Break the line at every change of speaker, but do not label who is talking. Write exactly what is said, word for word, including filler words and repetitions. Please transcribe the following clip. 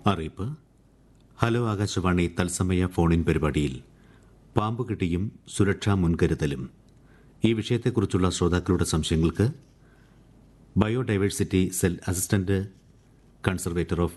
അറിയിപ്പ്. ഹലോ ആകാശവാണി തത്സമയ ഫോണിൻ പരിപാടിയിൽ പാമ്പുകെട്ടിയും സുരക്ഷാ മുൻകരുതലും ഈ വിഷയത്തെക്കുറിച്ചുള്ള ശ്രോതാക്കളുടെ സംശയങ്ങൾക്ക് biodiversity cell assistant conservator of